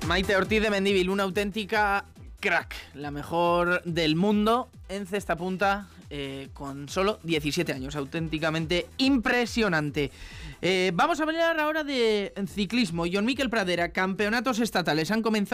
Maite Ortiz de Mendívil, una auténtica crack, la mejor del mundo en cesta punta, con solo 17 años, auténticamente impresionante. Vamos a hablar ahora de ciclismo. Jon Miquel Pradera, campeonatos estatales han comenzado.